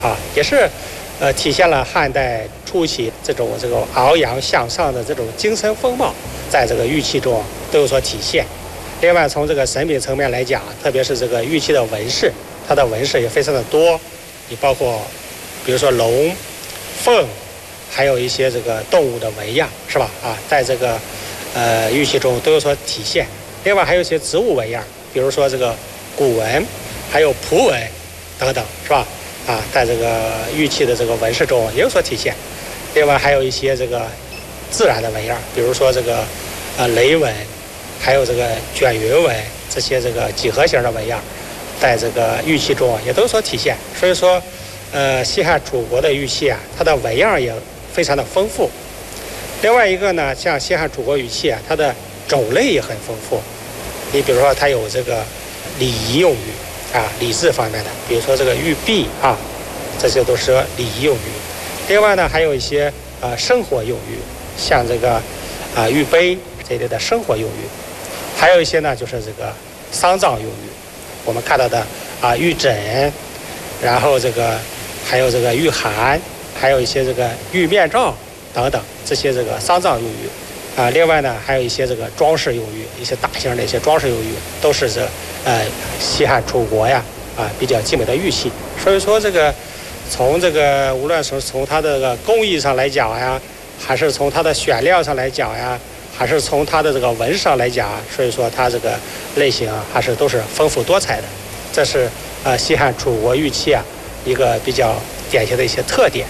也是体现了汉代初期这种昂扬向上的这种精神风貌，在这个玉器中都有所体现。另外，从这个审美层面来讲，特别是这个玉器的纹饰，它的纹饰也非常的多，你包括比如说龙、凤，还有一些这个动物的纹样，是吧？在这个玉器中都有所体现。另外还有一些植物纹样，比如说这个古纹，还有蒲纹等等，是吧？在这个玉器的这个纹饰中也有所体现。另外还有一些这个自然的纹样，比如说这个雷纹，还有这个卷云纹，这些这个几何形的纹样，在这个玉器中也都有所体现。所以说，西汉楚国的玉器它的纹样也非常的丰富。另外一个呢，像西汉楚国玉器它的种类也很丰富。你比如说，它有这个礼仪用玉礼制方面的，比如说这个玉璧这些都是礼仪用玉。另外呢，还有一些生活用玉，像这个玉杯这类的生活用玉。还有一些呢，就是这个丧葬用玉，我们看到的玉枕，然后这个还有这个玉函，还有一些这个玉面罩等等，这些这个丧葬用玉另外呢，还有一些这个装饰用玉，一些大型的一些装饰用玉，都是西汉楚国比较精美的玉器。所以说这个从这个无论是从它的这个工艺上来讲还是从它的选料上来讲还是从它的这个纹上来讲所以说它这个类型还是都是丰富多彩的。这是西汉楚国玉器一个比较典型的一些特点。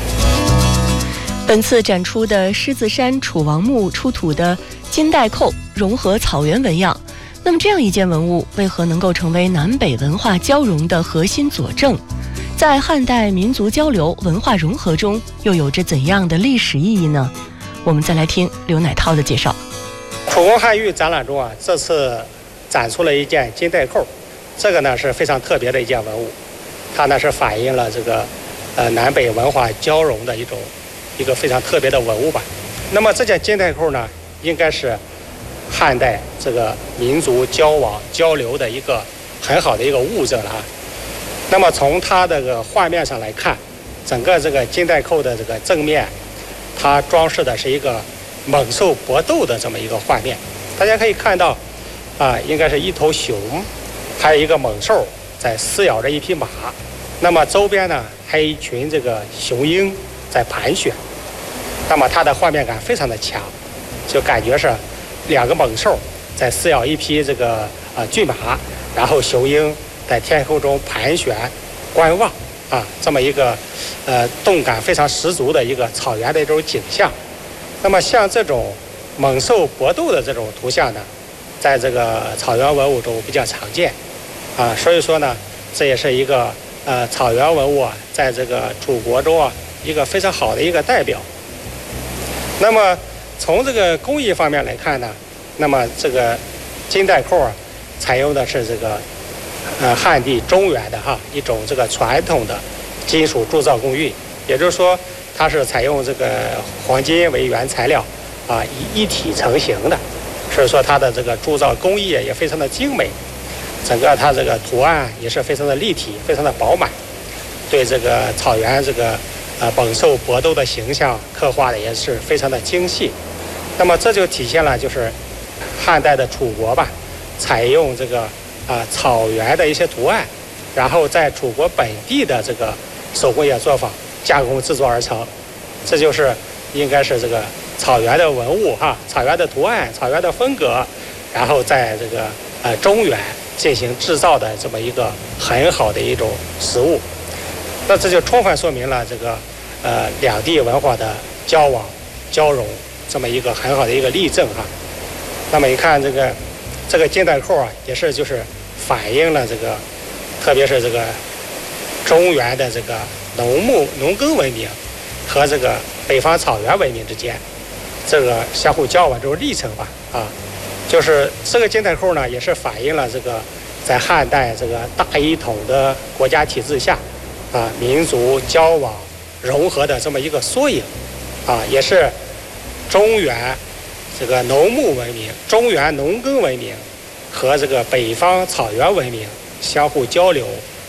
本次展出的狮子山楚王墓出土的金带扣融合草原纹样，那么这样一件文物为何能够成为南北文化交融的核心佐证？在汉代民族交流文化融合中又有着怎样的历史意义呢？我们再来听刘乃涛的介绍。 楚宫汉玉展览中这次展出了一件金带扣，这个呢是非常特别的一件文物，它呢是反映了这个南北文化交融的一个非常特别的文物吧。那么这件金带扣呢，应该是汉代这个民族交往交流的一个很好的一个物证了那么从它这个画面上来看，整个这个金带扣的这个正面，它装饰的是一个猛兽搏斗的这么一个画面。大家可以看到应该是一头熊，还有一个猛兽在撕咬着一匹马。那么周边呢还有一群这个雄鹰在盘旋。那么它的画面感非常的强，就感觉是两个猛兽在撕咬一匹这个骏马，然后雄鹰在天空中盘旋观望这么一个动感非常十足的一个草原的一种景象。那么像这种猛兽搏斗的这种图像呢，在这个草原文物中比较常见所以说呢，这也是一个草原文物在这个楚国中一个非常好的一个代表。那么从这个工艺方面来看呢，那么这个金带扣采用的是这个汉地中原的一种这个传统的金属铸造工艺，也就是说它是采用这个黄金为原材料一体成型的，所以说它的这个铸造工艺也非常的精美，整个它这个图案也是非常的立体，非常的饱满，对这个草原这个猛兽搏斗的形象刻画的也是非常的精细。那么这就体现了就是汉代的楚国采用这个草原的一些图案，然后在楚国本地的这个手工业作坊加工制作而成。这就是应该是这个草原的文物草原的图案，草原的风格，然后在这个中原进行制造的这么一个很好的一种实物。那这就充分说明了这个两地文化的交往交融这么一个很好的一个例证那么你看这个金带扣也是就是反映了这个特别是这个中原的这个农耕文明和这个北方草原文明之间这个相互交往这种历程就是这个金带扣呢也是反映了这个在汉代这个大一统的国家体制下民族交往融合的这么一个缩影也是中原这个农牧文明、中原农耕文明和这个北方草原文明相互交流、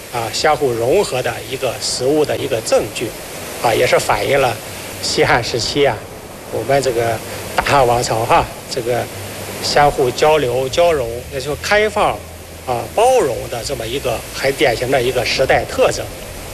相互融合的一个实物的一个证据，也是反映了西汉时期我们这个大汉王朝这个相互交流交融，也就是开放包容的这么一个很典型的一个时代特征。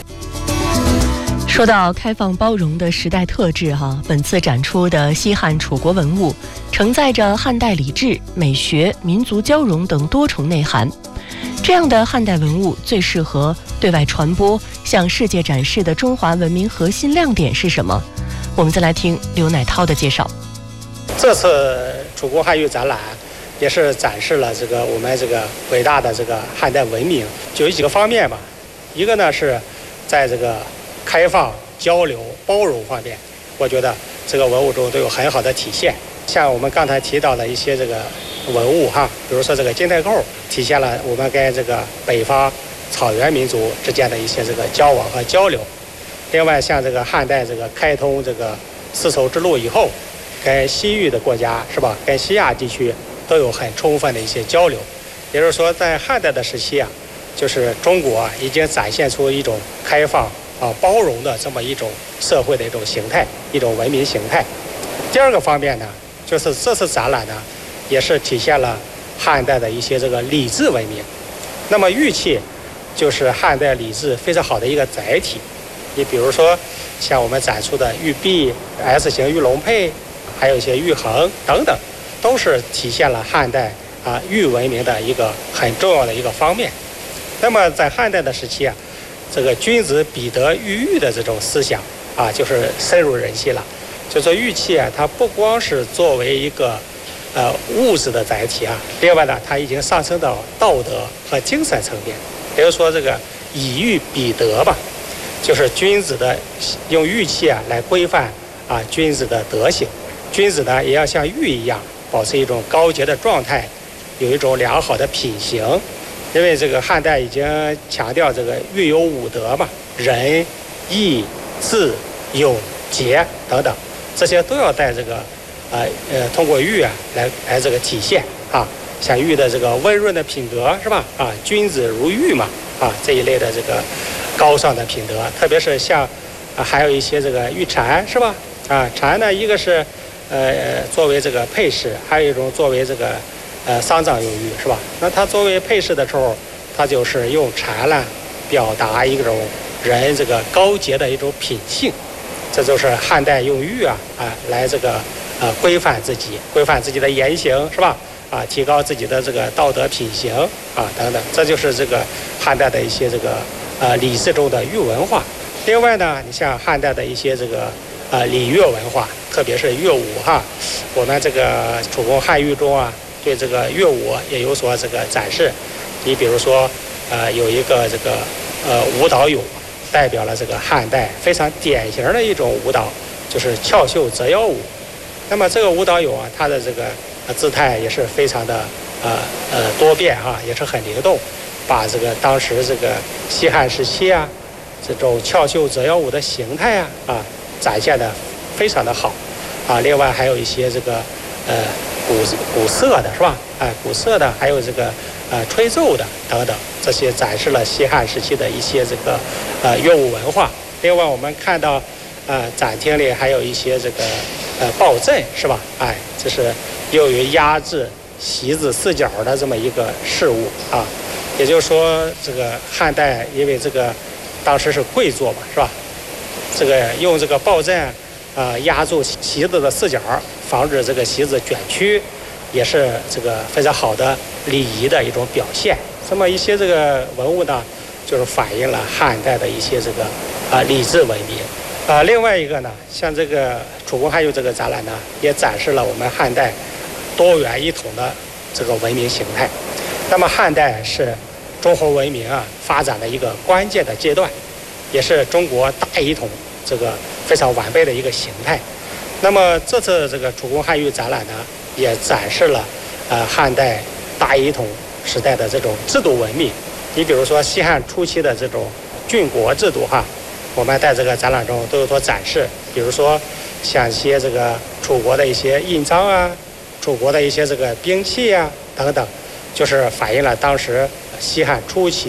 说到开放包容的时代特质本次展出的西汉楚国文物承载着汉代礼制、美学、民族交融等多重内涵。这样的汉代文物最适合对外传播，向世界展示的中华文明核心亮点是什么？我们再来听刘乃涛的介绍。 这次楚国汉玉展览也是展示了我们伟大的汉代文明，就有几个方面吧。一个呢是在开放、交流、包容方面，我觉得文物中都有很好的体现。像我们刚才提到的一些文物比如说金带扣，体现了我们跟北方草原民族之间的一些交往和交流。另外，像汉代开通丝绸之路以后，跟西域的国家跟西亚地区都有很充分的一些交流。也就是说，在汉代的时期就是中国已经展现出一种开放包容的这么一种社会的一种形态，一种文明形态。第二个方面呢，就是这次展览呢，也是体现了汉代的一些礼制文明。那么玉器就是汉代礼制非常好的一个载体。你比如说，像我们展出的玉璧、S 型玉龙佩，还有一些玉衡等等，都是体现了汉代玉文明的一个很重要的一个方面。那么在汉代的时期君子比得玉玉的这种思想就是深入人心了。就说玉器它不光是作为一个物质的载体另外呢，它已经上升到道德和精神层面。比如说以玉比德吧，就是君子的用玉器来规范君子的德行。君子呢也要像玉一样，保持一种高洁的状态，有一种良好的品行。因为汉代已经强调玉有五德嘛，仁、义、智、勇、节等等，这些都要在通过玉来体现像玉的温润的品格是吧？君子如玉嘛这一类的高尚的品德，特别是像还有一些玉蝉是吧？蝉呢，一个是作为佩饰，还有一种作为丧葬用玉是吧？那它作为佩饰的时候，它就是用蝉来表达一种人高洁的一种品性。这就是汉代用玉来规范自己的言行是吧？提高自己的道德品行等等，这就是汉代的一些礼制中的玉文化。另外呢，你像汉代的一些礼乐文化，特别是乐舞我们楚国汉玉中对乐舞也有所展示。你比如说有一个舞蹈俑，代表了汉代非常典型的一种舞蹈，就是翘袖折腰舞。那么这个舞蹈俑它的姿态也是非常的多变也是很灵动，把当时西汉时期这种翘袖折腰舞的形态展现的非常的好另外还有一些古色的是吧？古色的，还有吹奏的等等，这些展示了西汉时期的一些乐舞文化。另外我们看到展厅里还有一些抱枕是吧？这是用于压制席子四角的这么一个饰物也就是说汉代因为当时是跪坐嘛是吧？用抱枕压住席子的四角，防止席子卷曲，也是非常好的礼仪的一种表现。这么一些文物呢，就是反映了汉代的一些礼制文明。另外一个呢，像楚国汉玉展览呢，也展示了我们汉代多元一统的文明形态。那么汉代是中国文明发展的一个关键的阶段，也是中国大一统非常完备的一个形态。那么这次楚国汉玉展览呢，也展示了汉代大一统时代的这种制度文明。你比如说西汉初期的这种郡国制度我们在展览中都有所展示。比如说像一些楚国的一些印章楚国的一些兵器等等，就是反映了当时西汉初期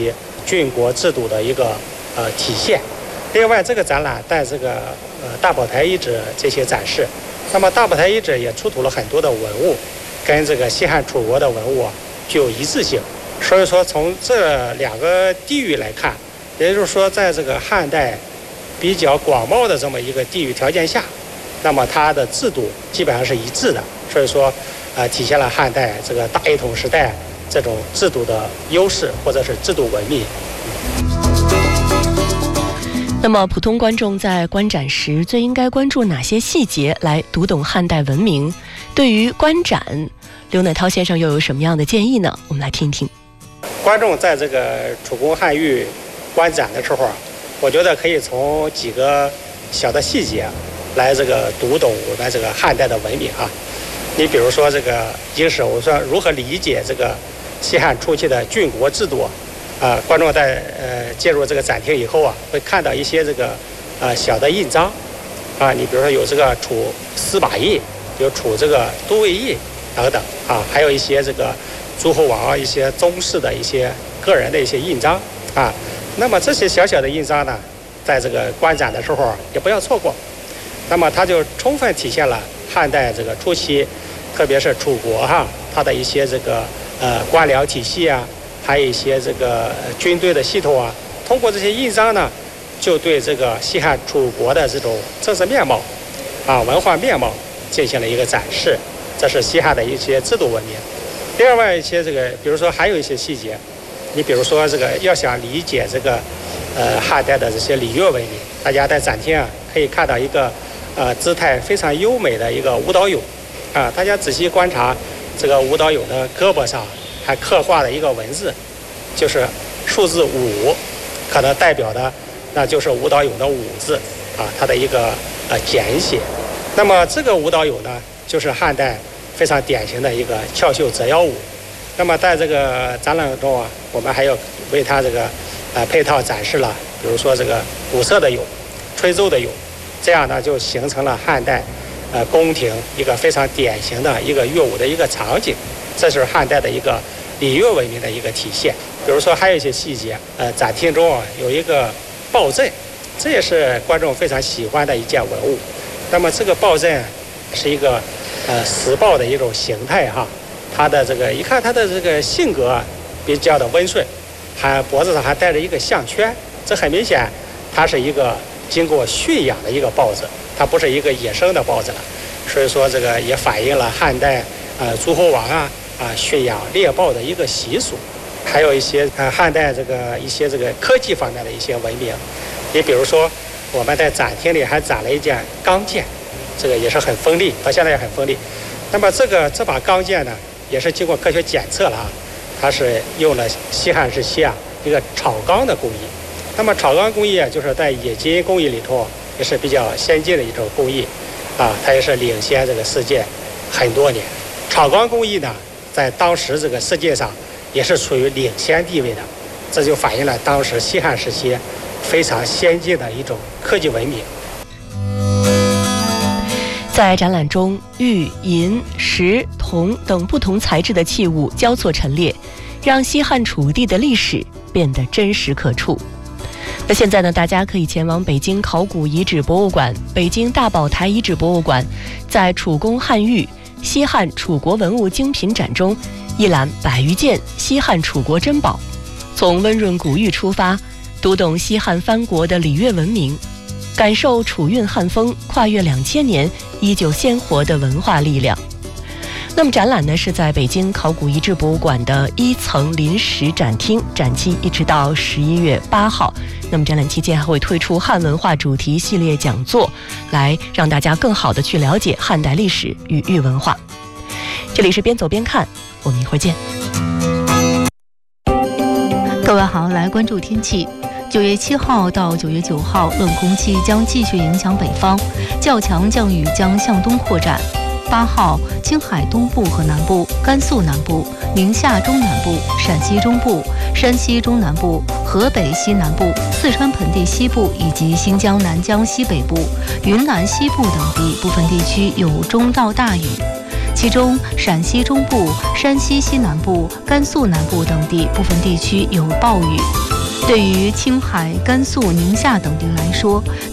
郡国制度的一个体现。另外，这个展览带这个大宝台遗址这些展示，那么大宝台遗址也出土了很多的文物，跟这个西汉楚国的文物具有一致性。所以说，从这2个地域来看，也就是说，在这个汉代比较广袤的这么一个地域条件下，那么它的制度基本上是一致的。所以说，体现了汉代这个大一统时代这种制度的优势，或者是制度文明。 那么，普通观众在观展时最应该关注哪些细节来读懂汉代文明？对于观展，刘乃涛先生又有什么样的建议呢？我们来听一听。 观众在这个楚宫汉域观展的时候，我觉得可以从几个小的细节来这个读懂我们这个汉代的文明啊。你比如说这个一是我说如何理解这个西汉初期的郡国制度啊，观众在进入这个展厅以后啊，会看到一些这个小的印章啊，你比如说有这个楚司马印，有楚这个都尉印等等啊，还有一些这个诸侯王一些宗室的一些个人的一些印章啊。那么这些小小的印章呢，在这个观展的时候也不要错过。那么它就充分体现了汉代这个初期，特别是楚国它的一些这个官僚体系啊，还有一些这个军队的系统啊。通过这些印章呢，就对这个西汉楚国的这种政治面貌啊、文化面貌进行了一个展示。这是西汉的一些制度文明。另外一些这个，比如说还有一些细节，你比如说这个要想理解这个汉代的这些礼乐文明，大家在展厅可以看到一个姿态非常优美的一个舞蹈俑啊。大家仔细观察这个舞蹈俑的胳膊上还刻画了一个文字，就是数字5，可能代表的那就是舞蹈俑的5字啊，它的一个简写。那么这个舞蹈俑呢，就是汉代非常典型的一个翘袖折腰舞。那么在这个展览中啊，我们还有为它这个配套展示了，比如说这个鼓瑟的俑、吹奏的俑，这样呢就形成了汉代宫廷一个非常典型的一个乐舞的一个场景。这是汉代的一个礼乐文明的一个体现。比如说还有一些细节，展厅中啊有一个抱枕，这也是观众非常喜欢的一件文物。那么这个抱枕是一个石豹的一种形态它的这个一看它的这个性格比较的温顺，还脖子上还带着一个项圈，这很明显它是一个经过驯养的一个豹子，它不是一个野生的豹子了。所以说这个也反映了汉代诸侯王驯养猎豹的一个习俗。还有一些汉代这个一些这个科技方面的一些文明。你比如说我们在展厅里还展了一件钢剑，这个也是很锋利，到现在也很锋利。那么这把钢剑呢，也是经过科学检测了它是用了西汉时期一个炒钢的工艺。那么炒钢工艺就是在冶金工艺里头也是比较先进的一种工艺它也是领先这个世界很多年。炒钢工艺呢，在当时这个世界上也是处于领先地位的，这就反映了当时西汉时期非常先进的一种科技文明。 在展览中，玉、银、石、铜等不同材质的器物交错陈列，让西汉楚地的历史变得真实可触。那现在呢，大家可以前往北京考古遗址博物馆、北京大宝台遗址博物馆，在楚宫汉域西汉楚国文物精品展中一览100余件西汉楚国珍宝，从温润古玉出发，读懂西汉藩国的礼乐文明，感受楚韵汉风跨越2000年依旧鲜活的文化力量。那么展览呢是在北京考古遗址博物馆的1层临时展厅，展期一直到11月8号。那么展览期间还会推出汉文化主题系列讲座，来让大家更好的去了解汉代历史与玉文化。这里是边走边看，我们一会儿见。 各位好，来关注天气。9月7号到9月9号，冷空气将继续影响北方，较强降雨将向东扩展。8号，青海东部和南部、甘肃南部、宁夏中南部、陕西中部、山西中南部、河北西南部、四川盆地西部以及新疆南疆西北部、云南西部等地部分地区有中到大雨，其中陕西中部、山西西南部、甘肃南部等地部分地区有暴雨。 对于青海、甘肃、宁夏等地来说，